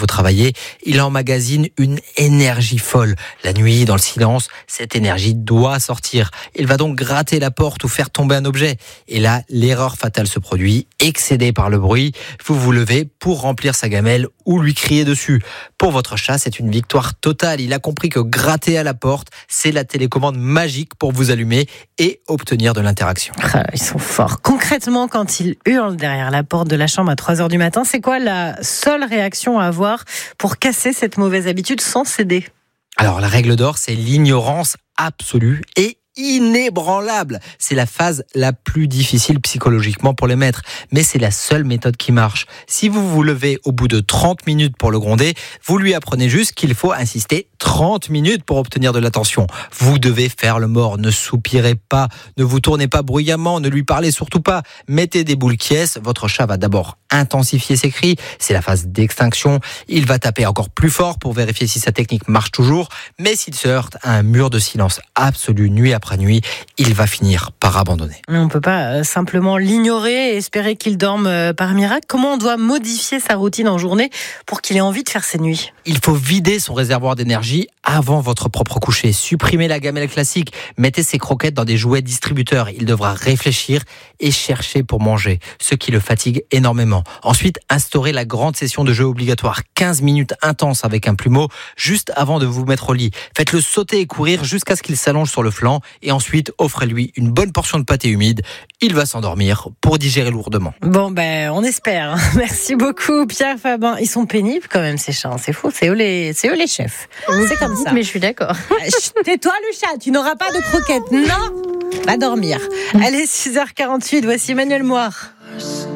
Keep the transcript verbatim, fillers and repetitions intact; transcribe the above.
faut travailler, il emmagasine une énergie folle. La nuit, dans le silence, cette énergie doit sortir. Il va donc gratter la porte ou faire tomber un objet. Et là, l'erreur fatale se produit. Excédé par le bruit, vous vous levez pour remplir sa gamelle ou lui crier dessus. Pour votre chat, c'est une victoire totale. Il a compris que gratter à la porte, c'est la télécommande magique pour vous allumer et obtenir de l'interaction. Ah, ils sont forts. Concrètement, quand il hurle derrière la porte de la chambre à trois heures du matin, c'est quoi la seule réaction à avoir pour casser cette mauvaise habitude sans céder ? Alors, la règle d'or, c'est l'ignorance absolue et inébranlable. C'est la phase la plus difficile psychologiquement pour les maîtres, mais c'est la seule méthode qui marche. Si vous vous levez au bout de trente minutes pour le gronder, vous lui apprenez juste qu'il faut insister trente minutes pour obtenir de l'attention. Vous devez faire le mort, ne soupirez pas, ne vous tournez pas bruyamment, ne lui parlez surtout pas. Mettez des boules quiesces, votre chat va d'abord intensifier ses cris, c'est la phase d'extinction. Il va taper encore plus fort pour vérifier si sa technique marche toujours, mais s'il se heurte à un mur de silence absolu nuit après nuit, il va finir par abandonner. On ne peut pas euh, simplement l'ignorer et espérer qu'il dorme euh, par miracle. Comment on doit modifier sa routine en journée pour qu'il ait envie de faire ses nuits ? Il faut vider son réservoir d'énergie avant votre propre coucher. Supprimez la gamelle classique. Mettez ses croquettes dans des jouets distributeurs. Il devra réfléchir et chercher pour manger, ce qui le fatigue énormément. Ensuite, instaurez la grande session de jeu obligatoire. quinze minutes intenses avec un plumeau juste avant de vous mettre au lit. Faites-le sauter et courir jusqu'à ce qu'il s'allonge sur le flanc et ensuite offrez-lui une bonne portion de pâté humide. Il va s'endormir pour digérer lourdement. Bon, ben, on espère. Merci beaucoup, Pierre Fabin. Ils sont pénibles quand même, ces chats. C'est fou, c'est eux les, c'est eux les chefs. C'est comme ça. Mais je suis d'accord. Tais-toi le chat, tu n'auras pas de croquettes. Non, va dormir. Allez, six heures quarante-huit, voici Emmanuel Moire.